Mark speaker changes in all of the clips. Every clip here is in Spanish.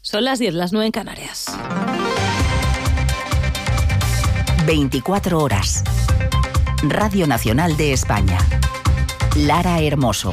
Speaker 1: Son las 10, las 9 en Canarias.
Speaker 2: 24 horas. Radio Nacional de España. Lara Hermoso.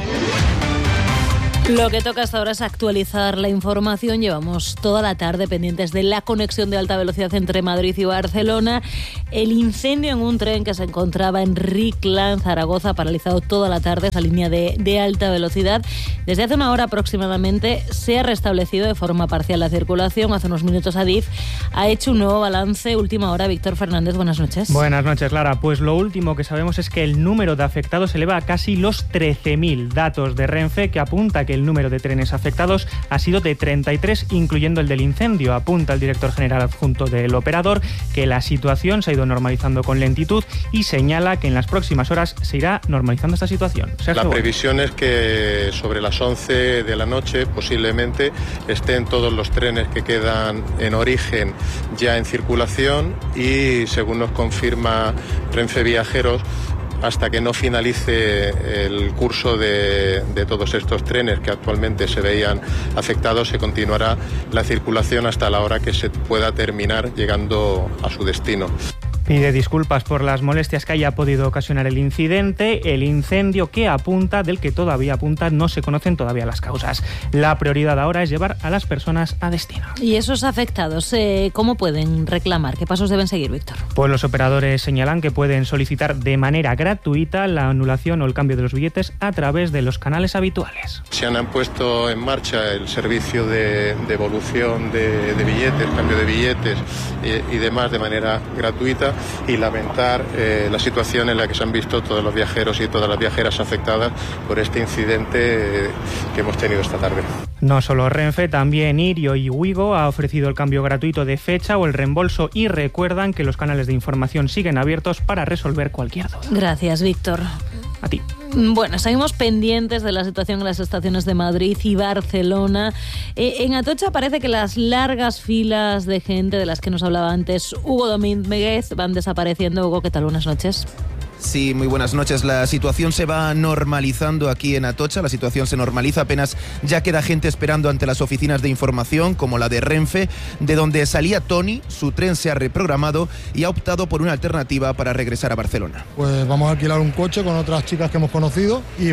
Speaker 1: Lo que toca hasta ahora es actualizar la información. Llevamos toda la tarde pendientes de la conexión de alta velocidad entre Madrid y Barcelona. El incendio en un tren que se encontraba en Ricla, en Zaragoza, ha paralizado toda la tarde esa línea de alta velocidad. Desde hace una hora aproximadamente se ha restablecido de forma parcial la circulación. Hace unos minutos Adif ha hecho un nuevo balance. Última hora, Víctor Fernández, buenas noches.
Speaker 3: Buenas noches, Lara. Pues lo último que sabemos es que el número de afectados se eleva a casi los 13.000. Datos de Renfe que apunta que el número de trenes afectados ha sido de 33, incluyendo el del incendio. Apunta el director general adjunto del operador que la situación se ha ido normalizando con lentitud y señala que en las próximas horas se irá normalizando esta situación.
Speaker 4: La previsión es que sobre las 11 de la noche posiblemente estén todos los trenes que quedan en origen ya en circulación y, según nos confirma Renfe Viajeros, hasta que no finalice el curso de todos estos trenes que actualmente se veían afectados, se continuará la circulación hasta la hora que se pueda terminar llegando a su destino.
Speaker 3: Pide disculpas por las molestias que haya podido ocasionar el incidente. El incendio del que todavía apunta, no se conocen todavía las causas. La prioridad ahora es llevar a las personas a destino.
Speaker 1: ¿Y esos afectados cómo pueden reclamar? ¿Qué pasos deben seguir, Víctor?
Speaker 3: Pues los operadores señalan que pueden solicitar de manera gratuita la anulación o el cambio de los billetes a través de los canales habituales.
Speaker 4: Se han puesto en marcha el servicio de devolución de billetes, cambio de billetes y demás de manera gratuita, y lamentar la situación en la que se han visto todos los viajeros y todas las viajeras afectadas por este incidente que hemos tenido esta tarde.
Speaker 3: No solo Renfe, también Irio y Wigo ha ofrecido el cambio gratuito de fecha o el reembolso y recuerdan que los canales de información siguen abiertos para resolver cualquier duda.
Speaker 1: Gracias, Víctor.
Speaker 3: A ti.
Speaker 1: Bueno, seguimos pendientes de la situación en las estaciones de Madrid y Barcelona. En Atocha parece que las largas filas de gente de las que nos hablaba antes Hugo Domínguez van desapareciendo. Hugo, ¿qué tal? Buenas noches.
Speaker 5: Sí, muy buenas noches. La situación se va normalizando aquí en Atocha. La situación se normaliza, apenas ya queda gente esperando ante las oficinas de información, como la de Renfe, de donde salía Tony. Su tren se ha reprogramado y ha optado por una alternativa para regresar a Barcelona.
Speaker 6: Pues vamos a alquilar un coche con otras chicas que hemos conocido y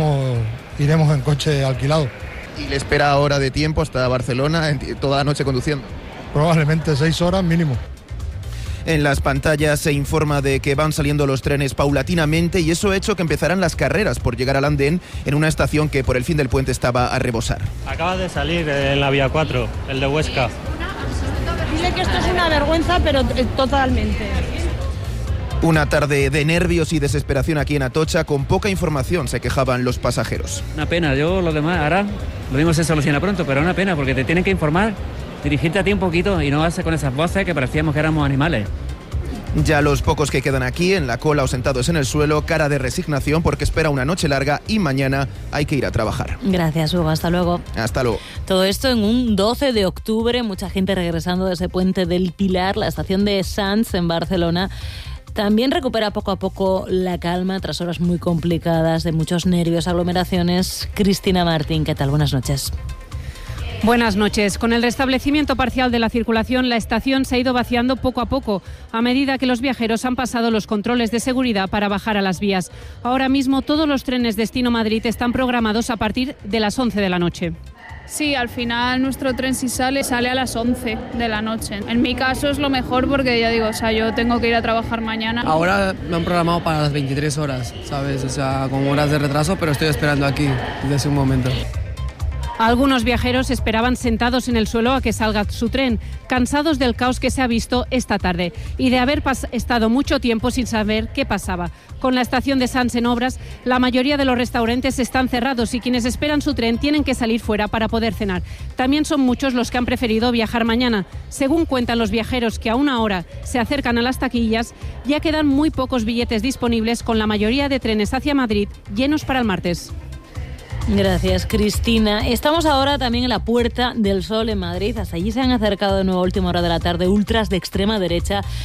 Speaker 6: iremos en coche alquilado.
Speaker 5: ¿Y le espera hora de tiempo hasta Barcelona, toda la noche conduciendo?
Speaker 6: Probablemente 6 horas mínimo.
Speaker 5: En las pantallas se informa de que van saliendo los trenes paulatinamente y eso ha hecho que empezarán las carreras por llegar al andén en una estación que por el fin del puente estaba a rebosar.
Speaker 7: Acaba de salir en la vía 4, el de Huesca.
Speaker 8: Dile que esto es una vergüenza, pero totalmente.
Speaker 5: Una tarde de nervios y desesperación aquí en Atocha, con poca información se quejaban los pasajeros.
Speaker 7: Una pena, yo lo demás, ahora lo mismo se soluciona pronto, pero una pena porque te tienen que informar, dirigirte a ti un poquito y no hacer con esas voces que parecíamos que éramos animales.
Speaker 5: Ya los pocos que quedan aquí, en la cola o sentados en el suelo, cara de resignación porque espera una noche larga y mañana hay que ir a trabajar.
Speaker 1: Gracias, Hugo. Hasta luego.
Speaker 5: Hasta luego.
Speaker 1: Todo esto en un 12 de octubre, mucha gente regresando de ese puente del Pilar, la estación de Sants en Barcelona. También recupera poco a poco la calma tras horas muy complicadas de muchos nervios, aglomeraciones. Cristina Martín, ¿qué tal? Buenas noches.
Speaker 9: Buenas noches. Con el restablecimiento parcial de la circulación, la estación se ha ido vaciando poco a poco, a medida que los viajeros han pasado los controles de seguridad para bajar a las vías. Ahora mismo todos los trenes destino Madrid están programados a partir de las 11 de la noche.
Speaker 10: Sí, al final nuestro tren si sale a las 11 de la noche. En mi caso es lo mejor porque ya digo, yo tengo que ir a trabajar mañana.
Speaker 11: Ahora me han programado para las 23 horas, ¿sabes? Con horas de retraso, pero estoy esperando aquí desde hace un momento.
Speaker 9: Algunos viajeros esperaban sentados en el suelo a que salga su tren, cansados del caos que se ha visto esta tarde y de haber estado mucho tiempo sin saber qué pasaba. Con la estación de Sants en obras, la mayoría de los restaurantes están cerrados y quienes esperan su tren tienen que salir fuera para poder cenar. También son muchos los que han preferido viajar mañana. Según cuentan los viajeros que a una hora se acercan a las taquillas, ya quedan muy pocos billetes disponibles, con la mayoría de trenes hacia Madrid llenos para el martes.
Speaker 1: Gracias, Cristina. Estamos ahora también en la Puerta del Sol en Madrid. Hasta allí se han acercado de nuevo a última hora de la tarde ultras de extrema derecha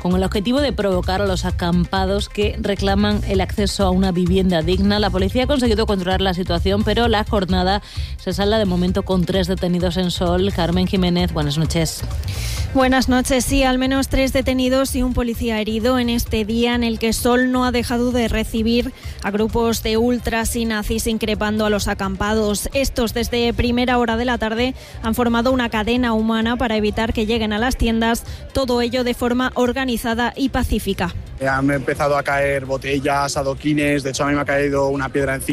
Speaker 1: con el objetivo de provocar a los acampados que reclaman el acceso a una vivienda digna. La policía ha conseguido controlar la situación, pero la jornada se salda de momento con 3 detenidos en Sol. Carmen Jiménez, buenas noches.
Speaker 12: Buenas noches. Sí, al menos 3 detenidos y un policía herido en este día en el que Sol no ha dejado de recibir a grupos de ultras y nazis increpando a los acampados. Estos, desde primera hora de la tarde, han formado una cadena humana para evitar que lleguen a las tiendas, todo ello de forma organizada y pacífica.
Speaker 13: Han empezado a caer botellas, adoquines, de hecho a mí me ha caído una piedra encima.